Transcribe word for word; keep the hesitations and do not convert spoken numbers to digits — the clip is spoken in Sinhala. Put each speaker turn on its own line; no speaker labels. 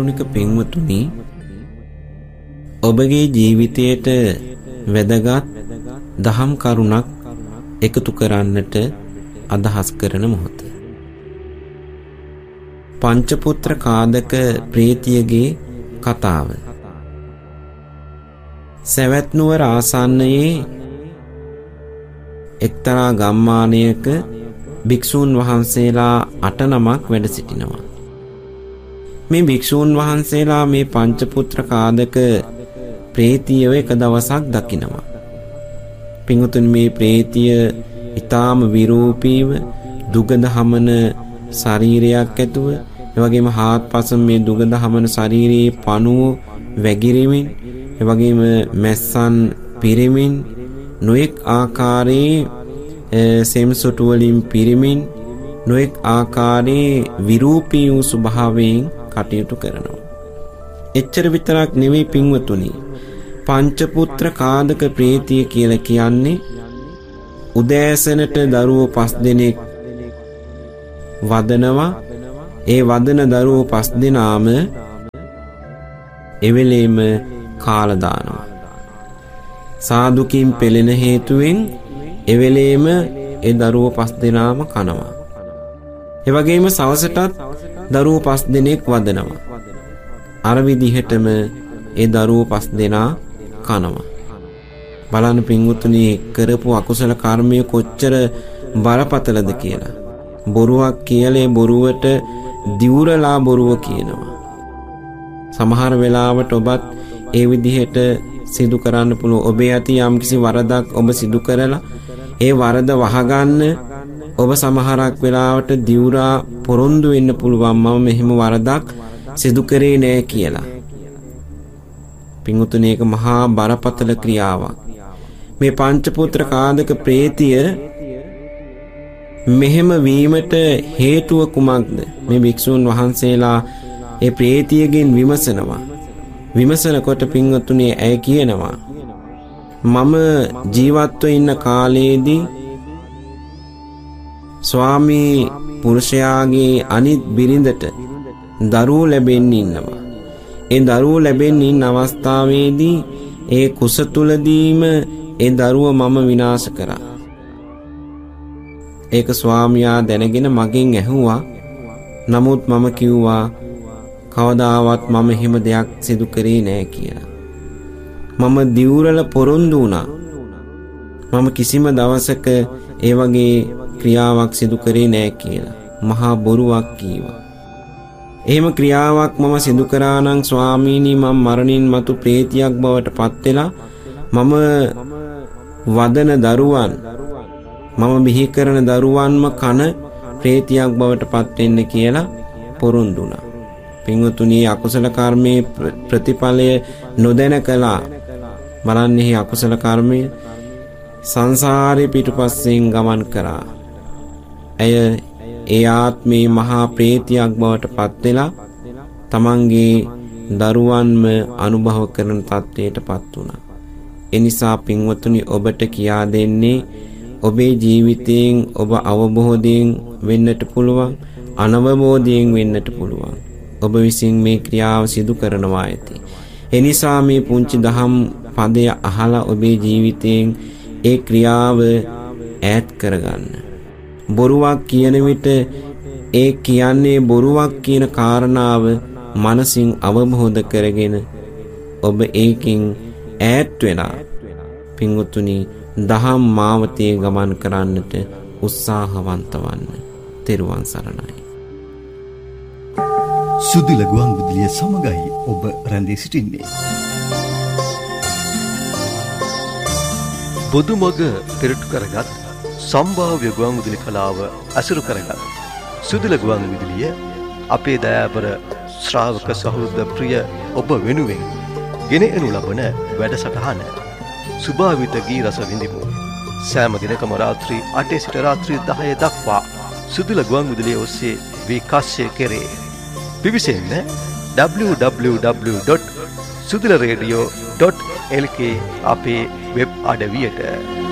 කාරුණික පින්වතුනි, ඔබගේ ජීවිතයට වැදගත් දහම් කරුණක් එකතු කරන්නට අදහස් කරන මොහොත. පංචපුත්‍ර කාදක ප්‍රේතියගේ කතාව. සවැත් නුවර ආසන්නයේ එක්තරා ගම්මානයක භික්ෂූන් වහන්සේලා අට නමක් වැඩ සිටිනවා. මේ භික්ෂූන් වහන්සේලා මේ පංචපුත්‍ර කාදක ප්‍රේතියව එක දවසක් දකිනවා. පින්වතුනි, මේ ප්‍රේතිය ඊටාම විරූපීව දුගඳ හමන ශරීරයක් ඇතුව, එවැගේම හාත්පස මේ දුගඳ හමන ශරීරයේ පණුව වැగిරෙමින්, එවැගේම මැස්සන් පිරෙමින්, නොඑක් ආකාරයේ සෙම්සොටු වලින් පිරෙමින්, නොඑක් ආකාරයේ විරූපී වූ ස්වභාවයෙන් කටයුතු කරනවා. එච්චර විතරක් නෙවෙයි පින්වතුනි, පංචපුත්‍ර කාදක ප්‍රේතිය කියලා කියන්නේ උදෑසනට දරුවෝ පස් දෙනෙක් වදනවා. ඒ වදන දරුවෝ පස් දෙනාම එවෙලෙම කාලා දානවා. සාදුකින් පෙළෙන හේතුවෙන් එවෙලෙම ඒ දරුවෝ පස් දෙනාම කනවා. ඒ වගේම සවසටත් දරුවෝ පස් දෙනෙක් වදනවා. අර විදිහටම ඒ දරුවෝ පස් දෙනා කනවා. බලන්න පින්වතුනි, කරපු අකුසල කර්මය කොච්චර බරපතලද කියලා. බොරුවක් කියලා බොරුවට දිවුරලා බොරුව කියනවා. සමහර වෙලාවට ඔබත් ඒ විදිහට සිදු කරන්න පුළුවන්. ඔබේ ඇති යම්කිසි වරදක් ඔබ සිදු කරලා ඒ වරද වහගන්න ඔබ සමහරක් වෙලාවට දිවුරා පොරොන්දු වෙන්න පුළුවන්, මම මෙහෙම වරදක් සිදු කරේ නෑ කියලා. පින්වතුනි, ඒක මහා බරපතල ක්‍රියාවක්. මේ පංචපුත්‍ර කාදක ප්‍රේතිය මෙහෙම වීමට හේතුව කුමක්ද? මේ භික්ෂූන් වහන්සේලා ඒ ප්‍රේතියගෙන් විමසනවා. විමසනකොට පින්වතුනි, ඇය කියනවා, මම ජීවත්ව ඉන්න කාලයේදී ස්වාමී පුරුෂයාගේ අනිත් බිරිඳට දරුවෝ ලැබෙන්න ඉන්නවා. ඒ දරුවෝ ලැබෙන්න ඉන්න අවස්ථාවේදී ඒ කුස තුලදීම ඒ දරුව මම විනාශ කරා. ඒක ස්වාමියා දැනගෙන මගෙන් ඇහුවා. නමුත් මම කිව්වා කවදාවත් මම එහෙම දෙයක් සිදු කරේ නෑ කියලා. මම දිවුරල පොරොන්දු වුණා. මම කිසිම දවසක ඒ වගේ ක්‍රියාවක් සිදු කරේ නෑ කියලා මහා බොරුවක් කීවා. එහෙම ක්‍රියාවක් මම සිදු කරා නම් ස්වාමීනි, මම මරණින් මතු ප්‍රේතියක් බවට පත් වෙලා මම වදන දරුවන්, මම බිහි කරන දරුවන්ම කන ප්‍රේතියක් බවට පත් වෙන්න කියලා පොරොන්දු වුණා. පින්වතුනි, අකුසල කර්මයේ ප්‍රතිඵලය නොදැන කළා. බලන්නේ අකුසල කර්මය සංසාරේ පිටුපස්සෙන් ගමන් කරා. ඇය ඒ ආත්මේ මහා ප්‍රේතියක් බවට පත් වෙලා තමන්ගේ දරුවන්ම අනුභව කරන තත්ත්වයට පත් වුණා. එනිසා පින්වතුනි, ඔබට කියා දෙන්නේ, ඔබේ ජීවිතයෙන් ඔබ අවබෝධයෙන් වෙන්නට පුළුවන්, අනවබෝධයෙන් වෙන්නට පුළුවන්. ඔබ විසින් මේ ක්‍රියාව සිදු කරනවා ඇති. එනිසා මේ පුංචි දහම් පදය අහලා ඔබේ ජීවිතයෙන් ඒ ක්‍රියාව ඈත් කරගන්න. බොරුවක් කියන විට ඒ කියන්නේ බොරුවක් කියන කාරණාව මනසින් අවබෝධ කරගෙන ඔබ ඒකින් ඈත් වෙලා පින්වතුනි, දහම් මාවතේ ගමන් කරන්නට උත්සාහවන්ත වන්න. තෙරුවන් සරණයි.
සුදුල ගුවන් විදුලිය සමගයි ඔබ රැඳී සිටින්නේ.
බුදුමග පෙරටු කරගත් සම්භාව්‍ය ගුවන් විදුලි කලාව අසුරු කරගත් සුදුල ගුවන් විදුලිය අපේ දයාබර ශ්‍රාවක සහෘද ප්‍රිය ඔබ වෙනුවෙන් ගෙන එනු ලබන වැඩසටහන සුභාවිත ගී රස විඳිමු. සෑම දිනකම රාත්‍රී අටේ සිට රාත්‍රී දහය දක්වා සුදුල ගුවන් විදුලිය ඔස්සේ විකාශය කෙරේ. පිවිසෙන්න W W W dot සුදුල radio dot L කේ අපේ වෙබ් අඩවියට.